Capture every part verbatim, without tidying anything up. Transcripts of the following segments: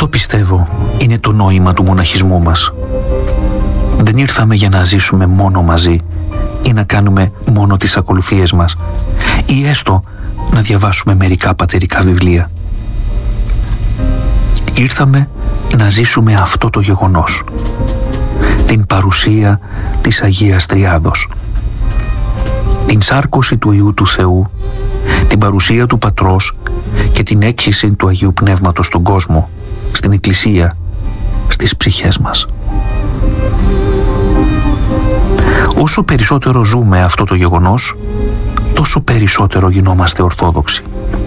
Αυτό πιστεύω είναι το νόημα του μοναχισμού μας. Δεν ήρθαμε για να ζήσουμε μόνο μαζί ή να κάνουμε μόνο τις ακολουθίες μας ή έστω να διαβάσουμε μερικά πατερικά βιβλία. Ήρθαμε να ζήσουμε αυτό το γεγονός, την παρουσία της Αγίας Τριάδος, την σάρκωση του Υιού του Θεού, την παρουσία του Πατρός και την έκχυση του Αγίου Πνεύματος στον κόσμο, στην Εκκλησία, στις ψυχές μας. Όσο περισσότερο ζούμε αυτό το γεγονός, τόσο περισσότερο γινόμαστε Ορθόδοξοι.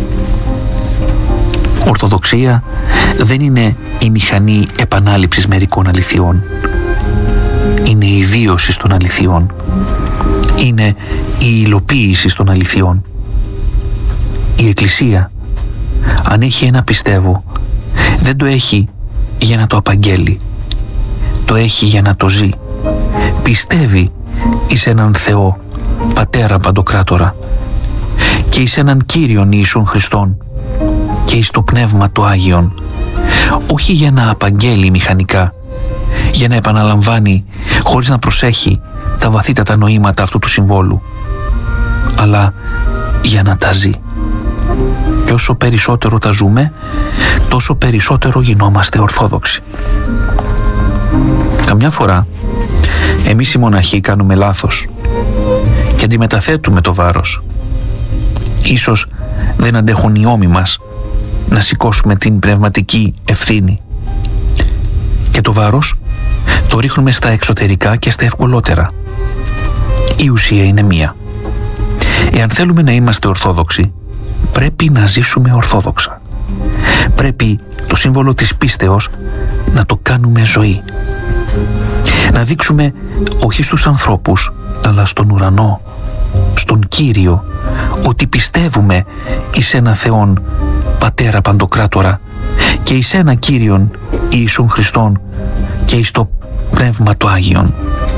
Ορθοδοξία δεν είναι η μηχανή επανάληψης μερικών αληθιών. Είναι η βίωση των αληθιών. Είναι η υλοποίηση των αληθιών. Η Εκκλησία, αν έχει ένα πιστεύω, δεν το έχει για να το απαγγέλει. Το έχει για να το ζει. Πιστεύει εις έναν Θεό, Πατέρα Παντοκράτορα, και εις έναν Κύριον Ιησούν Χριστόν και εις το Πνεύμα το Άγιον, όχι για να απαγγέλει μηχανικά, για να επαναλαμβάνει χωρίς να προσέχει τα βαθύτατα νοήματα αυτού του συμβόλου, αλλά για να τα ζει. Και όσο περισσότερο τα ζούμε, τόσο περισσότερο γινόμαστε Ορθόδοξοι. Καμιά φορά εμείς οι μοναχοί κάνουμε λάθος και αντιμεταθέτουμε το βάρος. Ίσως δεν αντέχουν οι ώμοι μας να σηκώσουμε την πνευματική ευθύνη και το βάρος το ρίχνουμε στα εξωτερικά και στα ευκολότερα. Η ουσία είναι μία. Εάν θέλουμε να είμαστε Ορθόδοξοι, πρέπει να ζήσουμε ορθόδοξα. Πρέπει το σύμβολο της πίστεως να το κάνουμε ζωή. Να δείξουμε όχι στους ανθρώπους, αλλά στον ουρανό, στον Κύριο, ότι πιστεύουμε εις ένα Θεόν Πατέρα Παντοκράτορα και εις ένα Κύριον Ιησούν Χριστόν και εις το Πνεύμα το Άγιον.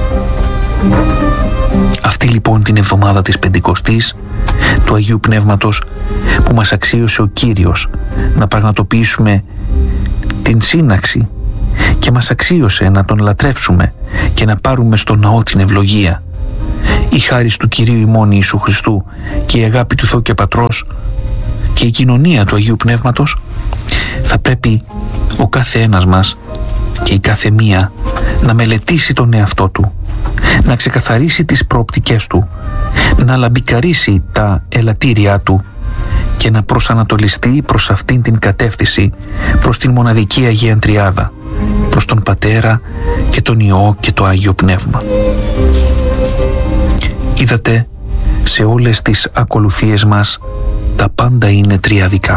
Αυτή λοιπόν την εβδομάδα της Πεντηκοστής του Αγίου Πνεύματος που μας αξίωσε ο Κύριος να πραγματοποιήσουμε την σύναξη και μας αξίωσε να Τον λατρεύσουμε και να πάρουμε στον ναό την ευλογία, η χάρις του Κυρίου ημών Ιησού Χριστού και η αγάπη του Θεού και Πατρός και η κοινωνία του Αγίου Πνεύματος, θα πρέπει ο κάθε ένας μας και η κάθε μία να μελετήσει τον εαυτό του, να ξεκαθαρίσει τις προοπτικές του, να λαμπικαρίσει τα ελαττήριά του και να προσανατολιστεί προς αυτήν την κατεύθυνση, προς την μοναδική Αγία Τριάδα, προς τον Πατέρα και τον Υιό και το Άγιο Πνεύμα. Είδατε, σε όλες τις ακολουθίες μας τα πάντα είναι τριαδικά.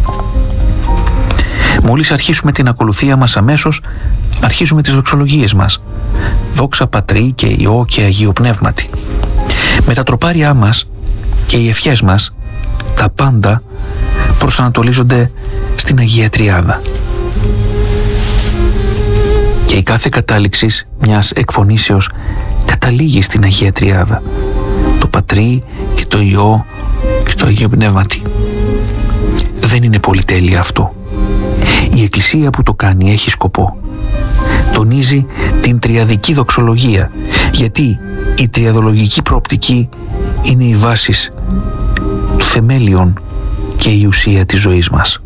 Μόλις αρχίσουμε την ακολουθία μας αμέσως, αρχίζουμε τις δοξολογίες μας. Δόξα Πατρί και Υιό και Αγίου Πνεύματι. Με τα τροπάρια μας και οι ευχές μας, τα πάντα προσανατολίζονται στην Αγία Τριάδα. Και η κάθε κατάληξη μιας εκφωνήσεως καταλήγει στην Αγία Τριάδα. Το Πατρί και το Υιό και το Αγίο Πνεύματι. Δεν είναι πολυτέλεια αυτό. Η Εκκλησία που το κάνει έχει σκοπό. Τονίζει την τριαδική δοξολογία, γιατί η τριαδολογική προοπτική είναι η βάση του θεμέλιον και η ουσία της ζωής μας.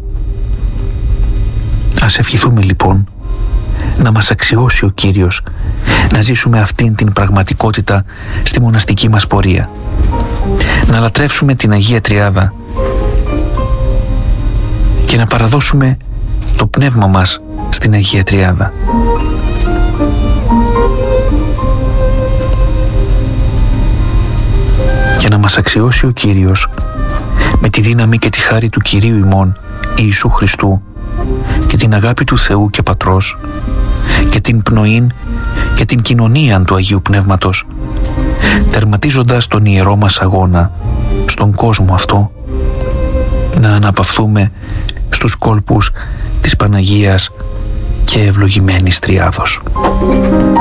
Ας ευχηθούμε λοιπόν να μας αξιώσει ο Κύριος να ζήσουμε αυτήν την πραγματικότητα στη μοναστική μας πορεία. Να λατρεύσουμε την Αγία Τριάδα και να παραδώσουμε το πνεύμα μας στην Αγία Τριάδα. Και να μας αξιώσει ο Κύριος με τη δύναμη και τη χάρη του Κυρίου ημών Ιησού Χριστού και την αγάπη του Θεού και Πατρός και την πνοήν και την κοινωνία του Αγίου Πνεύματος, τερματίζοντας τον ιερό μας αγώνα στον κόσμο αυτό, να αναπαυθούμε στους κόλπους της Παναγίας και ευλογημένης Τριάδος.